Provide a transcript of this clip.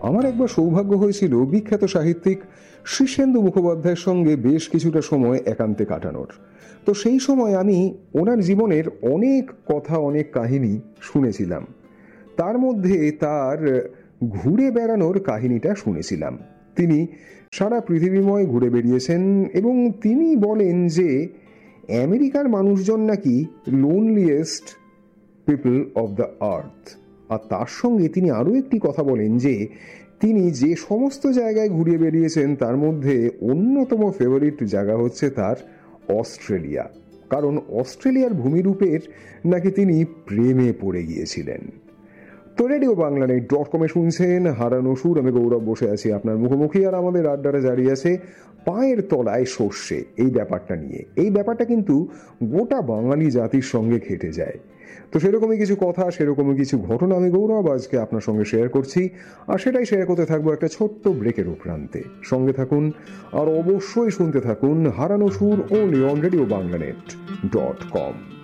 আমার একবার সৌভাগ্য হয়েছিল বিখ্যাত সাহিত্যিক শীর্ষেন্দু মুখোপাধ্যায়ের সঙ্গে বেশ কিছুটা সময় একান্তে কাটানোর। তো সেই সময় আমি ওনার জীবনের অনেক কথা, অনেক কাহিনী শুনেছিলাম। তার মধ্যে তার ঘুরে বেড়ানোর কাহিনীটা শুনেছিলাম। তিনি সারা পৃথিবীময় ঘুরে বেরিয়েছেন এবং তিনি বলেন যে আমেরিকার মানুষজন নাকি লোনলিয়েস্ট পিপল অফ দ্য আর্থ। আর তার সঙ্গে তিনি আরও একটি কথা বলেন যে তিনি যে সমস্ত জায়গায় ঘুরিয়ে বেরিয়েছেন তার মধ্যে অন্যতম ফেভারিট জায়গা হচ্ছে তার অস্ট্রেলিয়া, কারণ অস্ট্রেলিয়ার ভূমিরূপের নাকি তিনি প্রেমে পড়ে গিয়েছিলেন। তো রেডিও বাংলানেট.com শুনছেন হারানো সুর। আমি গৌরব বসে আছি আপনার মুখোমুখি, আর আমাদের আড্ডাটা জারি আছে পায়ের তলায় সর্ষে এই ব্যাপারটা নিয়ে। এই ব্যাপারটা কিন্তু গোটা বাঙালি জাতির সঙ্গে ঘেটে যায়। তো সেরকমই কিছু কথা, সেরকমই কিছু ঘটনা আমি গৌরব আজকে আপনার সঙ্গে শেয়ার করছি, আর সেটাই শেয়ার করতে থাকবো একটা ছোট্ট ব্রেকের উপরান্তে। সঙ্গে থাকুন আর অবশ্যই শুনতে থাকুন হারানো সুর only on Radio Banglanet.com।